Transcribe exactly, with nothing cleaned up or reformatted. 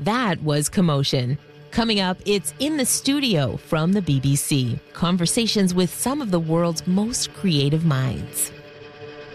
That was Commotion. Coming up, it's In the Studio from the B B C. Conversations with some of the world's most creative minds.